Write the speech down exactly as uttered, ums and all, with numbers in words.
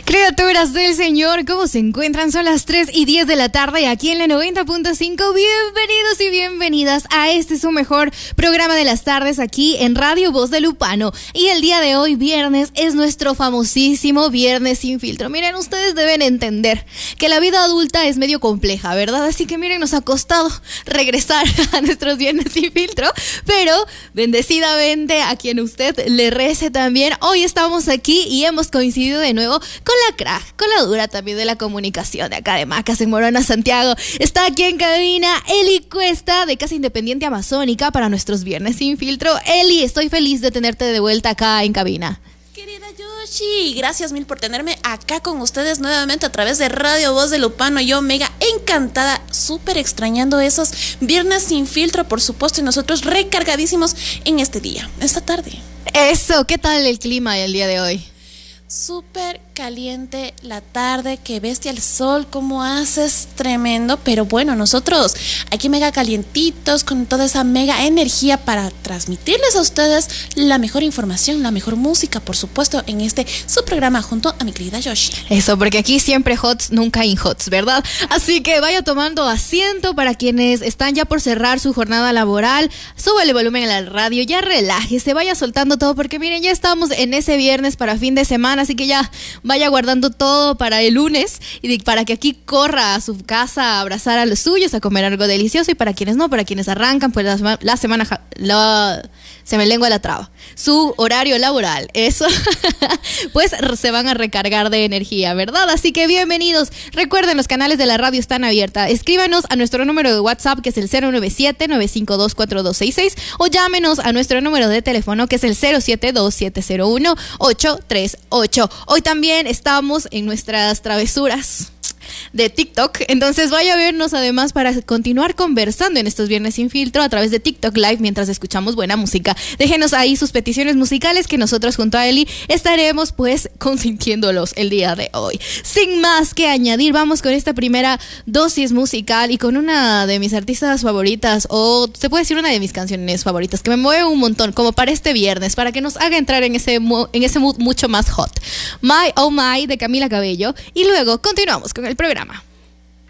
Criaturas del Señor, ¿cómo se encuentran? Son las tres y diez de la tarde aquí en la noventa punto cinco. Bienvenidos y bienvenidas a este su mejor programa de las tardes aquí en Radio Voz de Lupano. Y el día de hoy, viernes, es nuestro famosísimo Viernes Sin Filtro. Miren, ustedes deben entender que la vida adulta es medio compleja, ¿verdad? Así que miren, nos ha costado regresar a nuestros Viernes Sin Filtro, pero bendecidamente a quien usted le rece también, hoy estamos aquí y hemos coincidido de nuevo con la crack, con la dura también de la comunicación de acá de Macas en Morona, Santiago. Está aquí en cabina Eli Cuesta de Casa Independiente Amazónica para nuestros Viernes Sin Filtro. Eli, estoy feliz de tenerte de vuelta acá en cabina. Querida Yoshi, gracias mil por tenerme acá con ustedes nuevamente a través de Radio Voz de Lupano. Yo mega encantada, súper extrañando esos Viernes Sin Filtro, por supuesto, y nosotros recargadísimos en este día, esta tarde. Eso, ¿qué tal el clima el día de hoy? Súper caliente la tarde, que bestia el sol, como haces, tremendo. Pero bueno, nosotros aquí mega calientitos, con toda esa mega energía para transmitirles a ustedes la mejor información, la mejor música, por supuesto, en este su programa junto a mi querida Yoshi. Eso, porque aquí siempre hots, nunca in hots, ¿verdad? Así que vaya tomando asiento para quienes están ya por cerrar su jornada laboral. Súbale volumen a la radio, ya relájese, vaya soltando todo, porque miren, ya estamos en ese viernes para fin de semana. Así que ya vaya guardando todo para el lunes y para que aquí corra a su casa a abrazar a los suyos, a comer algo delicioso. Y para quienes no, para quienes arrancan, pues la, la semana, la, se me lengua la traba, su horario laboral, eso, pues se van a recargar de energía, ¿verdad? Así que bienvenidos. Recuerden, los canales de la radio están abiertos. Escríbanos a nuestro número de WhatsApp, que es el cero nueve siete, nueve cinco dos, cuatro dos seis seis, o llámenos a nuestro número de teléfono, que es el cero siete dos, siete cero uno, ocho tres ocho. Hoy también estamos en nuestras travesuras de TikTok, entonces vaya a vernos además para continuar conversando en estos Viernes Sin Filtro a través de TikTok Live mientras escuchamos buena música. Déjenos ahí sus peticiones musicales, que nosotros junto a Eli estaremos pues consintiéndolos el día de hoy. Sin más que añadir, vamos con esta primera dosis musical y con una de mis artistas favoritas, o se puede decir una de mis canciones favoritas, que me mueve un montón, como para este viernes, para que nos haga entrar en ese, en ese mood mucho más hot. My Oh My de Camila Cabello, y luego continuamos con el programa.